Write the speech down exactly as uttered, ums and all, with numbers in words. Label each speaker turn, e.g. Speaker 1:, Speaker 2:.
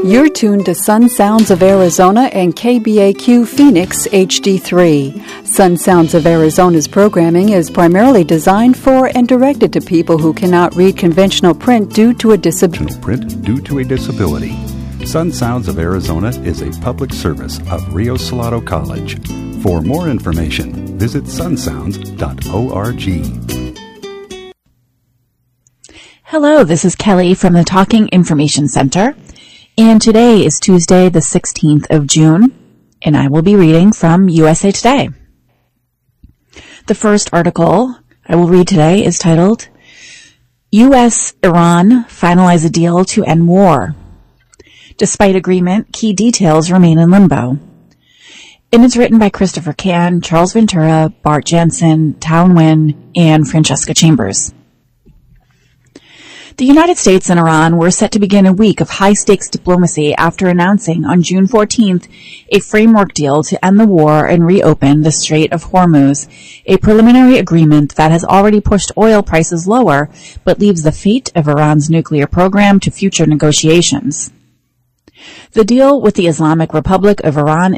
Speaker 1: You're tuned to Sun Sounds of Arizona and K B A Q Phoenix H D three. Sun Sounds of Arizona's programming is primarily designed for and directed to people who cannot read conventional print due to a disability.
Speaker 2: Print due to a disability. Sun Sounds of Arizona is a public service of Rio Salado College. For more information, visit sunsounds dot org.
Speaker 3: Hello, this is Kelly from the Talking Information Center, and today is Tuesday, the sixteenth of June, and I will be reading from U S A Today. The first article I will read today is titled, U S Iran Finalize a Deal to End War. Despite agreement, key details remain in limbo. And it's written by Christopher Can, Charles Ventura, Bart Jansen, Town Nguyen, and Francesca Chambers. The United States and Iran were set to begin a week of high-stakes diplomacy after announcing on June fourteenth a framework deal to end the war and reopen the Strait of Hormuz, a preliminary agreement that has already pushed oil prices lower but leaves the fate of Iran's nuclear program to future negotiations. The deal with the Islamic Republic of Iran